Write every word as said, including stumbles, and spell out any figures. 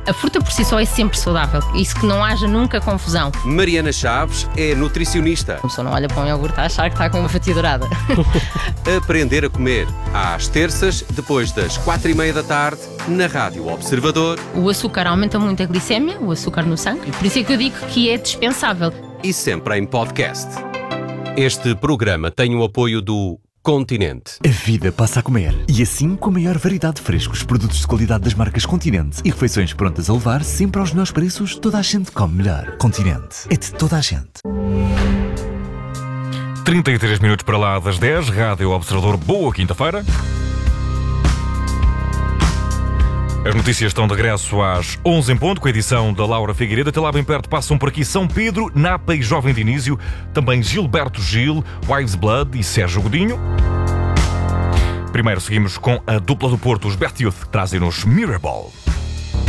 A fruta por si só é sempre saudável. Isso que não haja nunca confusão. Mariana Chaves é nutricionista. A pessoa não olha para um iogurte a achar que está com uma fatia dourada. Aprender a comer. Às terças, depois das quatro e meia da tarde, na Rádio Observador. O açúcar aumenta muito a glicémia, o açúcar no sangue. Por isso é que eu digo que é dispensável. E sempre em podcast. Este programa tem o apoio do Continente. A vida passa a comer. E assim, com a maior variedade de frescos, produtos de qualidade das marcas Continente e refeições prontas a levar sempre aos melhores preços, toda a gente come melhor. Continente. É de toda a gente. trinta e três minutos para lá das dez. Rádio Observador, boa quinta-feira. As notícias estão de regresso às onze em ponto, com a edição da Laura Figueiredo. Até lá bem perto passam por aqui São Pedro, Napa e Jovem Dinísio, também Gilberto Gil, Wives Blood e Sérgio Godinho. Primeiro seguimos com a dupla do Porto, os Beth Youth, que trazem-nos Mirrorball.